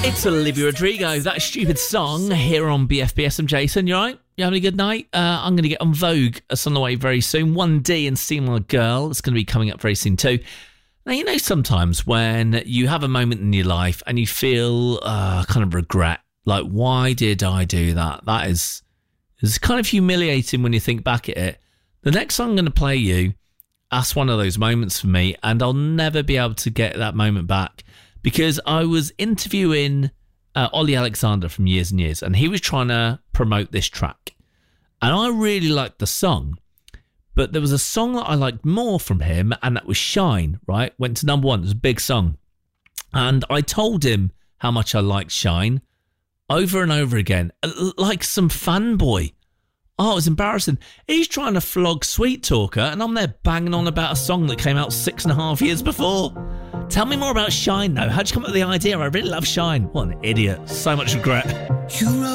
It's Olivia Rodrigo, that stupid song here on BFBS. I'm Jason, you alright? You having a good night? I'm going to get on Vogue. That's on the way very soon. 1D and See My Girl. It's going to be coming up very soon too. Now, you know, sometimes when you have a moment in your life and you feel kind of regret, like, why did I do that? That is kind of humiliating when you think back at it. The next song I'm going to play you, that's one of those moments for me, and I'll never be able to get that moment back because I was interviewing Ollie Alexander from Years and Years, and he was trying to promote this track. And I really liked the song, but there was a song that I liked more from him, and that was Shine, right? Went to number one. It was a big song. And I told him how much I liked Shine over and over again, like some fanboy. Oh, it was embarrassing. He's trying to flog Sweet Talker, and I'm there banging on about a song that came out 6.5 years before. Tell me more about Shine, though. How'd you come up with the idea? I really love Shine. What an idiot. So much regret. You